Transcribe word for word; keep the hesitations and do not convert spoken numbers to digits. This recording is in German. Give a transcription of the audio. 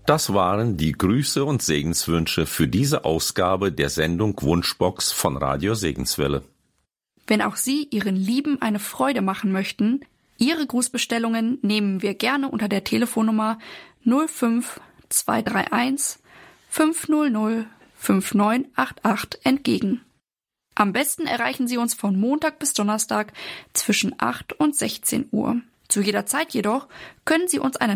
Das waren die Grüße und Segenswünsche für diese Ausgabe der Sendung Wunschbox von Radio Segenswelle. Wenn auch Sie Ihren Lieben eine Freude machen möchten, Ihre Grußbestellungen nehmen wir gerne unter der Telefonnummer null fünf zwei drei eins fünf null null fünf neun acht acht entgegen. Am besten erreichen Sie uns von Montag bis Donnerstag zwischen acht und sechzehn Uhr. Zu jeder Zeit jedoch können Sie uns eine